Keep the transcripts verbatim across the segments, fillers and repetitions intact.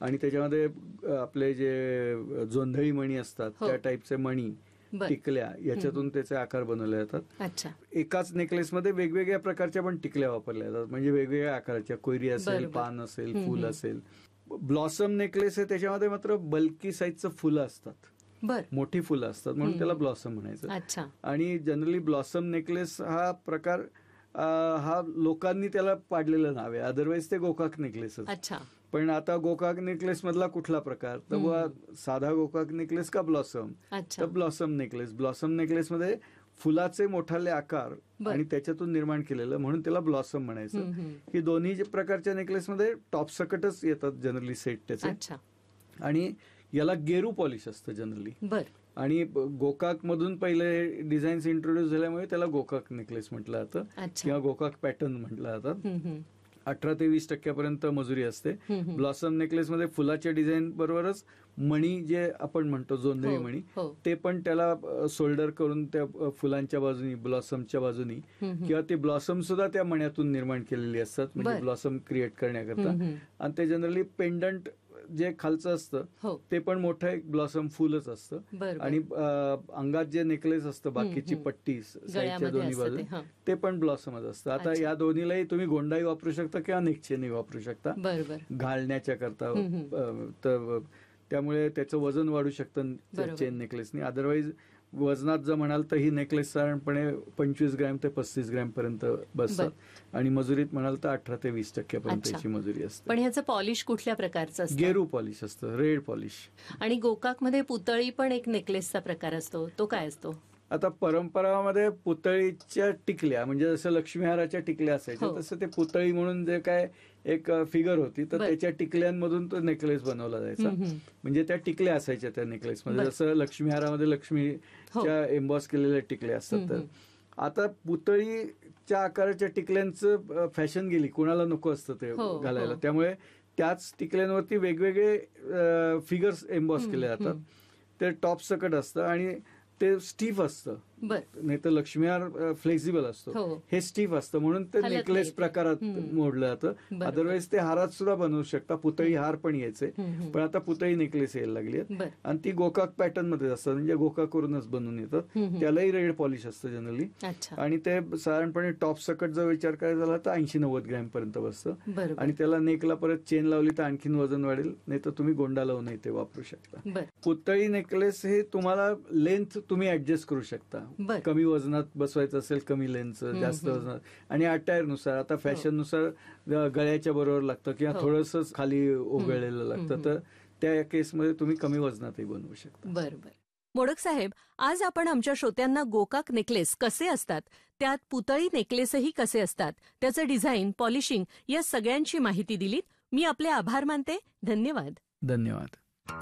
आणि त्याच्यामध्ये अ, आपले जे जोंधळी मणी असतात हो. त्या टाईपचे मणी, बर. टिकल्या, याच्यातून त्याचे आकार बनवले जातात. अच्छा. एकाच नेकलेसमध्ये वेगवेगळ्या प्रकारच्या पण टिकल्या वापरल्या जातात, म्हणजे वेगवेगळ्या आकाराच्या, कोयरी असेल, बरोबर. पान असेल, हम्म, फूल हम्म. असेल. ब्लॉसम नेकलेस आहे त्याच्यामध्ये मात्र बल्की साईजचं फुलं असतात, बर. मोठी फुलं असतात, म्हणून हम्म. त्याला ब्लॉसम म्हणायचं. अच्छा. आणि जनरली ब्लॉसम नेकलेस हा प्रकार अ, हा लोकांनी त्याला पाडलेलं नाव आहे, अदरवाईज ते गोकाक नेकलेसच. अच्छा. पण आता गोकाक नेकलेस मधला कुठला प्रकार, तर बुवा हम्म. साधा गोकाक नेकलेस का ब्लॉसम, अच्छा. तर ब्लॉसम नेकलेस. ब्लॉसम नेकलेस मध्ये फुलाचे मोठाले आकार बर. आणि त्याच्यातून निर्माण केलेलं, म्हणून त्याला ब्लॉसम म्हणायचं. हम्म, हम्म. ही दोन्ही जे प्रकारच्या नेकलेसमध्ये टॉप सकटच येतात जनरली सेट त्याचे. अच्छा. आणि याला गेरू पॉलिश असतं जनरली. बर. आणि गोकाक मधून पहिले डिझाईन्स इंट्रोड्यूस झाल्यामुळे त्याला गोकाक नेकलेस म्हटलं जातं, अच्छा. किंवा गोकाक पॅटर्न म्हटलं जातात. हम्म, हम्म. अठरा ते वीस टक्क्यापर्यंत मजुरी असते. हम्म, हम्म. ब्लॉसम नेकलेसमध्ये फुलाच्या डिझाईन बरोबरच मणी जे आपण म्हणतो जोंधळी हो, मणी, हो. ते पण त्याला शोल्डर करून त्या अ, फुलांच्या बाजूनी, ब्लॉसमच्या बाजूनी, हम्म, हम्म. किंवा ती ब्लॉसम सुद्धा त्या मण्यातून निर्माण केलेली असतात, म्हणजे बर. ब्लॉसम क्रिएट करण्याकरता. हम्म, हम्म. आणि ते जनरली पेंडंट जे खालचं असतं हो. ते पण मोठं एक ब्लॉसम फुलच असतं. बर, बर. आणि अ, अंगात जे नेकलेस असतं बाकीची हम्म. पट्टी साईडच्या गळ्यामध्ये दोन्ही असतं बाजू, ते, हं. ते पण ब्लॉसमच असतं. आता अच्छा. या दोन्हीलाही तुम्ही गोंडाही वापरू शकता किंवा नेकचेनही वापरू शकता बर, बर. घालण्याच्या करता. हम्म, हम्म. अ, तर त्यामुळे त्याचं वजन वाढू शकतं बरोबर. चेन नेकलेसनी. अदरवाईज वजनात जर म्हणाल तर ही नेकलेस साधारणपणे पंचवीस ग्रॅम ते पस्तीस ग्रॅम पर्यंत बसतात. आणि मजुरीत म्हणाल तर अठरा ते वीस टक्क्यापर्यंत अच्छा. याची मजुरी असते. पण ह्याचं पॉलिश कुठल्या प्रकारचं असतं? गेरू पॉलिश असतं, रेड पॉलिश. आणि गोकाकमध्ये पुतळी पण एक नेकलेसचा प्रकार असतो, तो काय असतो? आता परंपरामध्ये पुतळीच्या टिकल्या, म्हणजे जसं लक्ष्मीहाराच्या टिकल्या असायच्या, हो. तसं ते पुतळी म्हणून जे काय एक फिगर होती, तर बर. त्याच्या टिकल्यांमधून तो नेकलेस बनवला जायचा. हम्म, हम्म. म्हणजे त्या टिकल्या असायच्या त्या नेकलेसमध्ये, बर. जसं लक्ष्मीहारामध्ये लक्ष्मीच्या एम्बॉस केलेल्या टिकल्या असतात. हम्म, तर हम्म. आता पुतळीच्या आकाराच्या टिकल्यांचं फॅशन गेली, कोणाला नको असतं ते हो, घालायला, हो. त्यामुळे त्याच टिकल्यांवरती वेगवेगळे फिगर्स एम्बॉस हम्म, केले जातात. हम्म. ते टॉप सकट असतं आणि ते स्टीफ असतं, बर. नाही तर लक्ष्मीहार फ्लेक्झिबल असतो, हो. हे स्टीफ असतं, म्हणून ते हलत नेकलेस नाही ते. प्रकारात हम्म. मोडलं जातं. बरोबर. अदरवाईज ते हारात सुद्धा बनवू शकता, पुतळी हार पण यायचे, हम्म, हम्म. पण आता पुतळी नेकलेस यायला लागली आहेत. बर. आणि ती गोकाक पॅटर्न मध्ये असतात, म्हणजे गोकाकवरूनच बनवून येतात. हम्म, हम्म. त्यालाही रेड पॉलिश असतं जनरली. अच्छा. आणि ते साधारणपणे टॉप सकट जर विचार करायचा झाला तर ऐंशी नव्वद ग्रॅम पर्यंत बसतं. बरोबर. आणि त्याला नेकला परत चेन लावली तर आणखीन वजन वाढेल, नाही तर तुम्ही गोंडा लावूनही ते वापरू शकता. बर. पुतळी नेकलेस हे तुम्हाला लेंथ तुम्ही ऍडजस्ट करू शकता, बर. कमी वजनात बसवायचं असेल कमी लेंथचं, जास्त हम्म. वजनात, आणि अटायर नुसार, आता फॅशन नुसार गळ्याच्या बरोबर लागतं किंवा हो. थोडंसं खाली ओघळलेलं लागतं, हम्म. तर त्या केसमध्ये तुम्ही कमी वजनातही बनवू शकता. बर, बर. मोडक साहेब, आज आपण आमच्या श्रोत्यांना गोकाक नेकलेस कसे असतात, त्यात पुतळी नेकलेसही कसे असतात, त्याचं डिझाईन, पॉलिशिंग या सगळ्यांची माहिती दिलीत. मी आपले आभार मानते. धन्यवाद. धन्यवाद.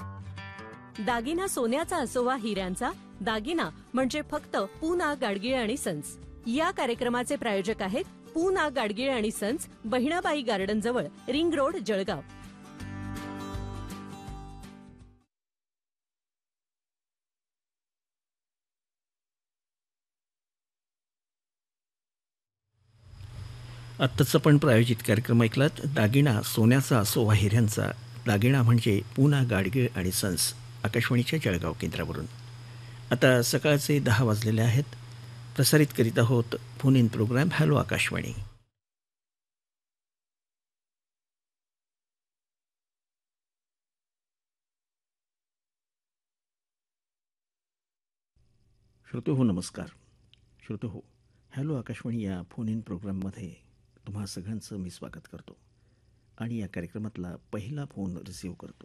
दागिना सोन्याचा असो वा हिऱ्यांचा, दागिना म्हणजे फक्त पूना गाडगीळ आणि सन्स. या कार्यक्रमाचे प्रायोजक आहेत पूना गाडगीळ आणि सन्स, बहिणाबाई गार्डन जवळ, रिंग रोड, जळगाव. आत्ताच आपण प्रायोजित कार्यक्रम ऐकलात. दागिना सोन्याचा असो वा हिऱ्यांचा, दागिना म्हणजे पूना गाडगीळ आणि सन्स, आकाशवाणीच्या जळगाव केंद्रावरून. आता सकाळचे दहा वाजलेले आहेत. प्रसारित करीत आहोत phone in programme hello Akashvani. श्रोते हो, नमस्कार. श्रोते हो, हॅलो आकाशवाणी या फोन इन प्रोग्राममध्ये तुम्हा सगळ्यांचं मी स्वागत करतो आणि या कार्यक्रमातला पहिला फोन रिसीव्ह करतो.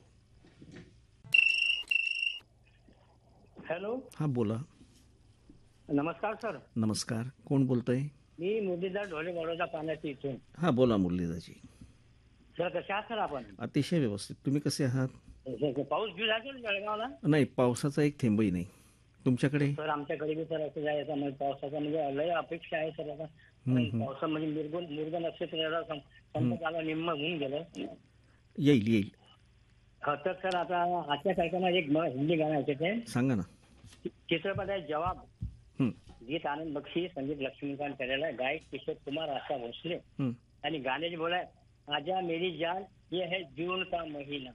हॅलो. हां, बोला. नमस्कार सर. नमस्कार. कोण बोलतंय? मी मुरलीधर ढोले, बडोदा पाण्याची इथून. हां, बोला मुरलीधरजी. सर कसे आहात सर आपण? अतिशय व्यवस्थित. तुम्ही कसे आहात? पाऊस घेऊ जातो जळगावला? नाही, पावसाचा एक थेंबही नाही. तुमच्याकडे? सर आमच्याकडे बी सर असं जायचं, म्हणजे पावसाचा म्हणजे लय अपेक्षा आहे सर. आता पावसा म्हणजे निर्गुण निर्गुण नक्षत्र संपताला निम्म होऊन गेलं. येईल येईल. हा तर सर आता आजच्या कार्यक्रमात एक म- हिंदी गाणं ऐकायचं आहे. सांगा ना. चित्रपट आहे जवाब. हं, गीत आनंद बक्षी, संगीत लक्ष्मीकांत केलेला आहे, गायक किशोर कुमार, आशा भोसले. हं. आणि गाण्याचे बोल आहे आजा मेरी जान ये है जून का महीना.